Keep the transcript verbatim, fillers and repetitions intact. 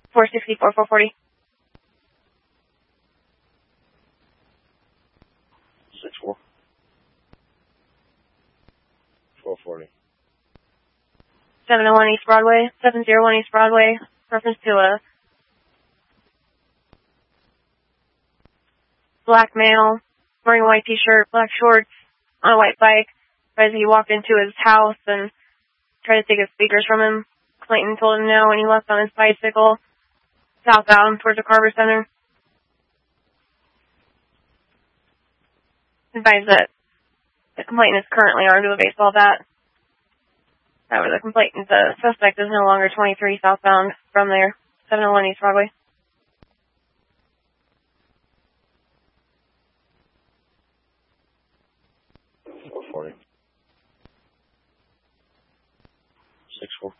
four sixty-four, four forty. six four. four forty. seven oh one East Broadway, seven oh one East Broadway, reference to a black male wearing a white t-shirt, black shorts, on a white bike, as he walked into his house and tried to take his speakers from him. Clayton told him no, and he left on his bicycle, southbound towards the Carver Center. Advised that the complainant is currently armed with a baseball bat. However, the complainant, the suspect is no longer twenty-three southbound from there, seven oh one East Broadway. four forty. six four.